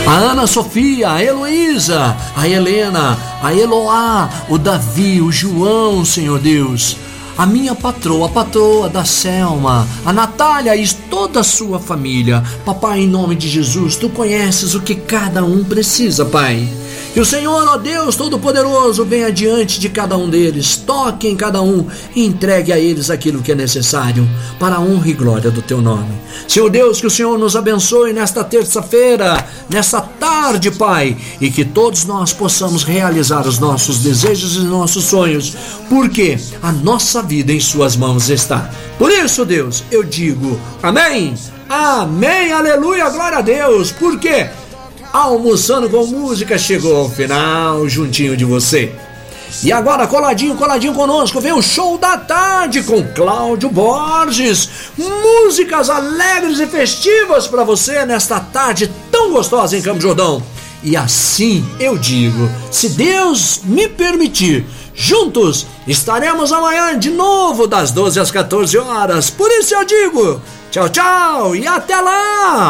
a Ana Sofia, a Heloísa, a Helena, a Eloá, o Davi, o João, Senhor Deus, a minha patroa, a patroa da Selma, a Natália e toda a sua família. Papai, em nome de Jesus, Tu conheces o que cada um precisa, Pai. E o Senhor, ó Deus Todo-Poderoso, venha diante de cada um deles, toque em cada um e entregue a eles aquilo que é necessário para a honra e glória do Teu nome. Senhor Deus, que o Senhor nos abençoe nesta terça-feira, nessa tarde, Pai, e que todos nós possamos realizar os nossos desejos e nossos sonhos, porque a nossa vida em Suas mãos está. Por isso, Deus, eu digo amém, amém, aleluia, glória a Deus, porque Almoçando com Música chegou ao final, juntinho de você. E agora, coladinho conosco, vem o Show da Tarde com Cláudio Borges. Músicas alegres e festivas para você nesta tarde tão gostosa em Campos do Jordão. E assim eu digo, se Deus me permitir, juntos estaremos amanhã de novo das 12 às 14 horas. Por isso eu digo, tchau, tchau e até lá!